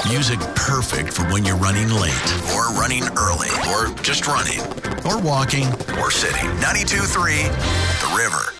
Music perfect for when you're running late, or running early, or just running, or walking, or sitting. 92.3 The River.